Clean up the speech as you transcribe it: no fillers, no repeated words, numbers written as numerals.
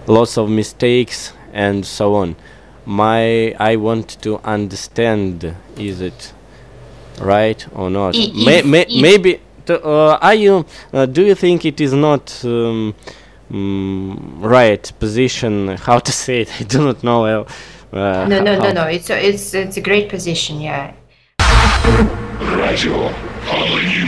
lots of mistakes and so on. I want to understand, is it right or not? Maybe are you do you think it is not right position? How to say it? I do not know. No. It's a great position. Yeah. Gradual